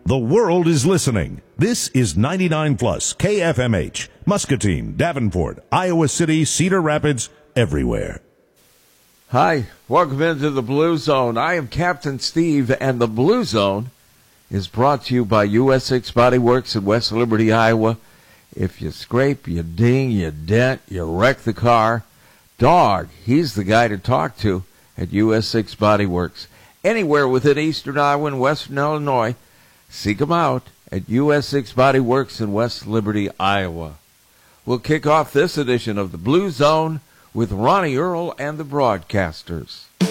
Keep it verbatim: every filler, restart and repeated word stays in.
The world is listening. This is ninety-nine plus K F M H, Muscatine, Davenport, Iowa City, Cedar Rapids, everywhere. Hi, welcome into the Blue Zone. I am Captain Steve, and the Blue Zone is brought to you by U S six Body Works in West Liberty, Iowa. If you scrape, you ding, you dent, you wreck the car, Dog, he's the guy to talk to at U S six Body Works. Anywhere within eastern Iowa and western Illinois, seek him out at U S six Body Works in West Liberty, Iowa. We'll kick off this edition of the Blue Zone with Ronnie Earl and the Broadcasters.